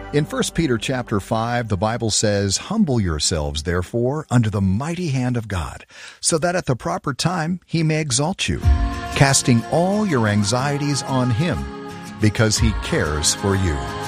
In 1 Peter chapter 5, the Bible says, "Humble yourselves, therefore, under the mighty hand of God, so that at the proper time he may exalt you, casting all your anxieties on him, because he cares for you."